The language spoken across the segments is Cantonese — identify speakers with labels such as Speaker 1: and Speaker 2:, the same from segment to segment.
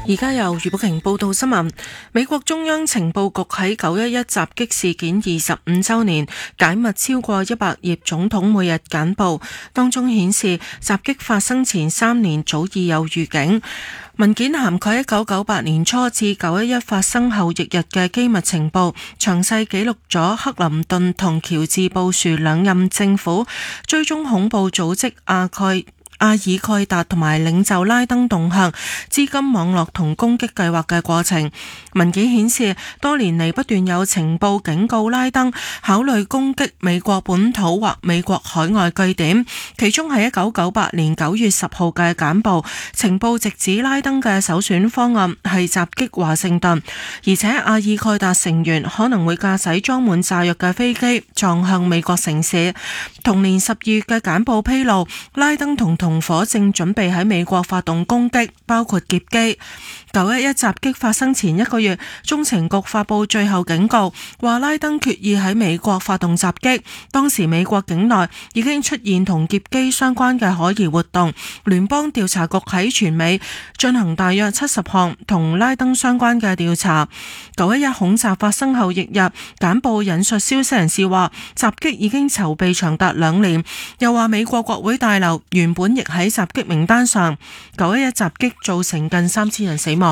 Speaker 1: 而家由余寶瓊報道新聞。美國中央情報局喺911襲擊事件25週年解密超過100頁總統每日簡報，當中顯示襲擊發生前3年早已有預警。文件涵蓋1998年初至911發生後翌日嘅機密情報，詳細記錄咗克林頓同喬治布殊兩任政府追蹤恐怖組織阿爾蓋達同埋領袖拉登動向、資金網絡同攻擊計劃嘅過程。文件顯示，多年嚟不斷有情報警告拉登考慮攻擊美國本土或美國海外據點，其中係1998年9月10號嘅簡報，情報直指拉登嘅首選方案係襲擊華盛頓，而且阿爾蓋達成員可能會駕駛裝滿炸藥嘅飛機撞向美國城市。同年12月嘅簡報披露，拉登同伙正準備喺美國發動攻擊，包括劫機。911襲擊發生前1個月，中情局發布最後警告，話拉登決意喺美國發動襲擊。當時美國境內已經出現同劫機相關嘅可疑活動，聯邦調查局喺全美進行大約70項同拉登相關嘅調查。911恐襲發生後翌日，簡報引述消息人士話，襲擊已經籌備長達2年，又話美國國會大樓原本亦喺襲擊名單上。911襲擊造成近3000人死亡。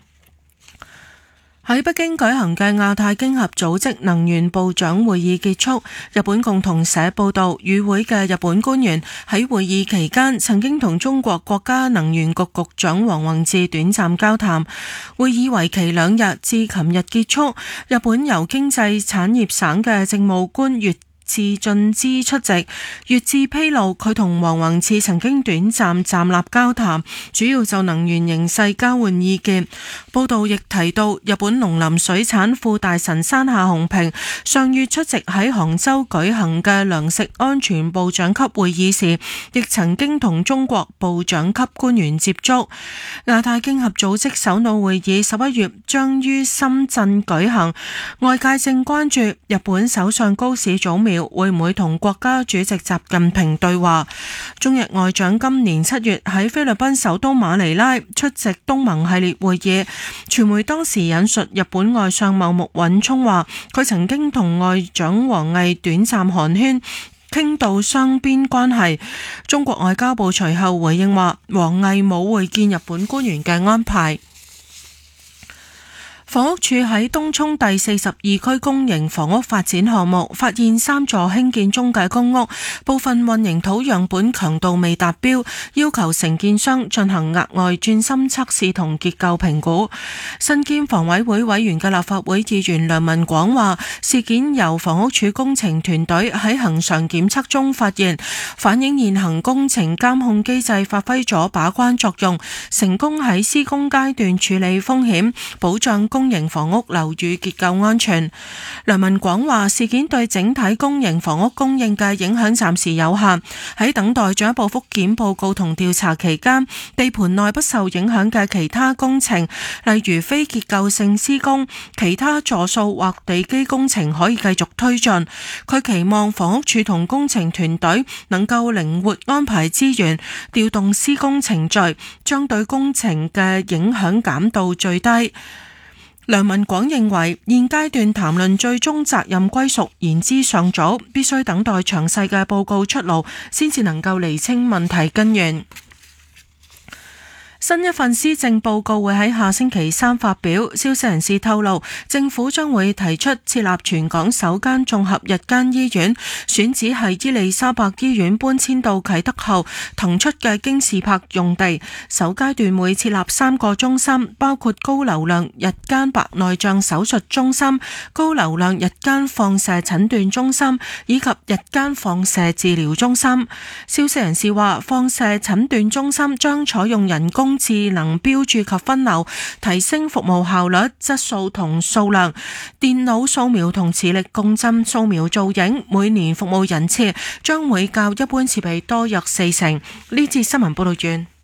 Speaker 1: 喺北京舉行嘅亞太經合組織能源部長會議結束，日本共同社報道，與會嘅日本官員喺會議期間曾經同中國國家能源局局長黃宏志短暫交談。會議為期2日，至琴日結束。日本由經濟產業省嘅政務官越志俊之出席。越志披露，佢同黃宏志曾經短暫站立交談，主要就能源形勢交換意見。報道亦提到，日本農林水產副大臣山下雄平上月出席喺杭州舉行嘅糧食安全部長級會議時，亦曾經同中國部長級官員接觸。亞太經合組織首腦會議11月將於深圳舉行，外界正關注日本首相高市早苗會唔會同國家主席習近平對話。中日外長今年7月喺菲律賓首都馬尼拉出席東盟系列會議，傳媒當時引述日本外相茂木允充話，佢曾經同外長王毅短暫寒暄，傾到雙邊關係。中國外交部隨後回應話，王毅冇會見日本官員嘅安排。房屋署喺東涌第42區公營房屋發展項目發現3座興建中嘅公屋，部分混凝土樣本強度未達標，要求承建商進行額外鑽芯測試同結構評估。身兼房委會委員嘅立法會議員梁文廣話，事件由房屋署工程團隊喺恆常檢測中發現，反映現行工程監控機制發揮咗把關作用，成功喺施工階段處理風險，保障公營房屋樓宇結構安全。梁文廣話，事件對整體公營房屋供應嘅影響暫時有限，喺等待進一步復檢報告同調查期間，地盤內不受影響嘅其他工程，例如非結構性施工、其他座數或地基工程可以繼續推進。佢期望房屋署同工程團隊能夠靈活安排資源，調動施工程序，將對工程嘅影響減到最低。梁文廣認為，現階段談論最終責任歸屬言之尚早，必須等待詳細嘅報告出爐，先至能夠釐清問題根源。新一份施政報告會喺下星期3發表，消息人士透露，政府將會提出設立全港首間綜合日間醫院，選址係伊利沙伯醫院搬遷到啟德後騰出嘅京士柏用地。首階段會設立3個中心，包括高流量日間白內障手術中心、高流量日間放射診斷中心以及日間放射治療中心。消息人士話，放射診斷中心將採用人工智能標注及分流，提升服務效率、質素同數量。電腦掃描同磁力共振掃描造影，每年服務人次將會較一般設備多約40%。呢節新聞報道完。